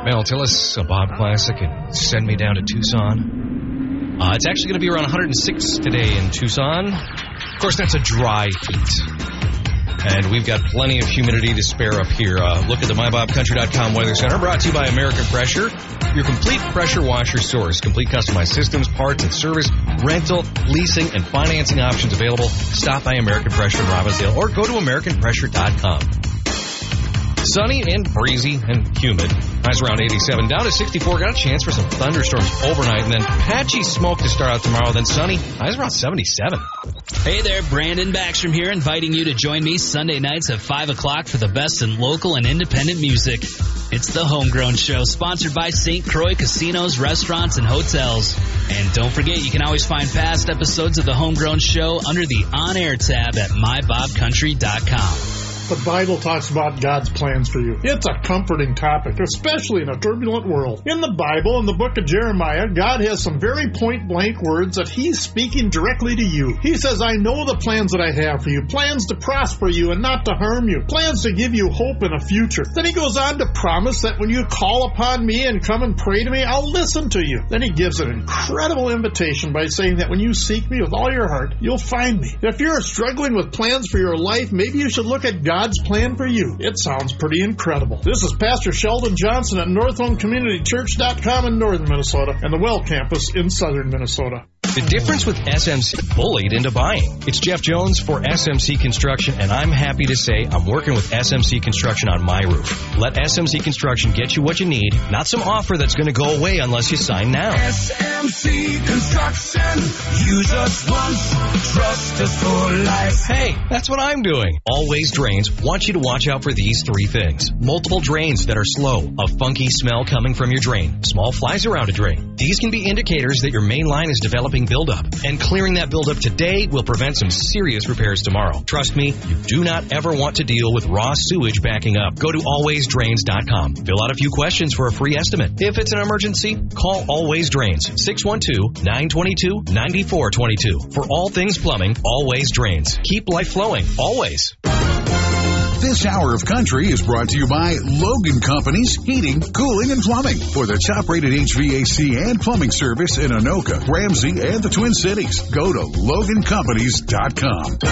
Mel Tillis, a Bob classic, and Send Me Down to Tucson. It's actually going to be around 106 today in Tucson. Of course, that's a dry heat. And we've got plenty of humidity to spare up here. Look at the MyBobCountry.com Weather Center, brought to you by American Pressure, your complete pressure washer source. Complete customized systems, parts, and service, rental, leasing, and financing options available. Stop by American Pressure in Robbinsdale or go to AmericanPressure.com. Sunny and breezy and humid. Highs around 87. Down to 64. Got a chance for some thunderstorms overnight. And then patchy smoke to start out tomorrow. Then sunny. Highs around 77. Hey there, Brandon Backstrom here, inviting you to join me Sunday nights at 5 o'clock for the best in local and independent music. It's the Homegrown Show, sponsored by St. Croix Casinos, Restaurants, and Hotels. And don't forget, you can always find past episodes of the Homegrown Show under the On-Air tab at MyBobCountry.com. The Bible talks about God's plans for you. It's a comforting topic, especially in a turbulent world. In the Bible, in the book of Jeremiah, God has some very point-blank words that He's speaking directly to you. He says, I know the plans that I have for you, plans to prosper you and not to harm you, plans to give you hope in a future. Then He goes on to promise that when you call upon me and come and pray to me, I'll listen to you. Then He gives an incredible invitation by saying that when you seek me with all your heart, you'll find me. If you're struggling with plans for your life, maybe you should look at God's plan for you. It sounds pretty incredible. This is Pastor Sheldon Johnson at NorthhomeCommunityChurch.com in northern Minnesota and the Well Campus in southern Minnesota. The difference with SMC, bullied into buying. It's Jeff Jones for SMC Construction, and I'm happy to say I'm working with SMC Construction on my roof. Let SMC Construction get you what you need, not some offer that's going to go away unless you sign now. SMC Construction. Use us once, trust us for life. Hey, that's what I'm doing. Always Drains wants you to watch out for these three things. Multiple drains that are slow, a funky smell coming from your drain, small flies around a drain. These can be indicators that your main line is developing buildup, and clearing that buildup today will prevent some serious repairs tomorrow. Trust me, you do not ever want to deal with raw sewage backing up. Go to alwaysdrains.com. Fill out a few questions for a free estimate. If it's an emergency, call Always Drains, 612-922-9422. For all things plumbing, Always Drains. Keep life flowing, always. This hour of country is brought to you by Logan Companies Heating, Cooling, and Plumbing. For the top-rated HVAC and plumbing service in Anoka, Ramsey, and the Twin Cities, go to LoganCompanies.com.